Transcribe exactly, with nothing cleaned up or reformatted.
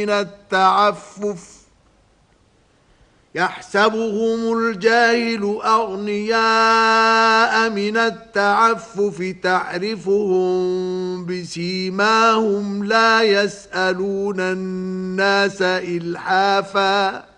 من التعفف يحسبهم الجاهل أغنياء من التعفف تعرفهم بسيماهم لا يسألون الناس إلحافا